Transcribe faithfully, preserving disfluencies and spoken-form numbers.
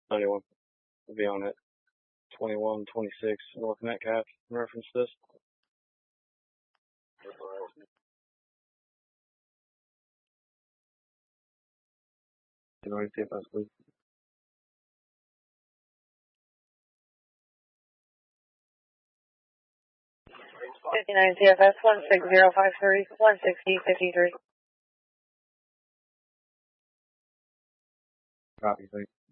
ninety-one. We'll be on it. twenty-one twenty-six North Metcalf. Reference this. fifty-nine C F S, please. fifty-nine C F S, one six zero five three, one sixty fifty-three. Copy, thanks.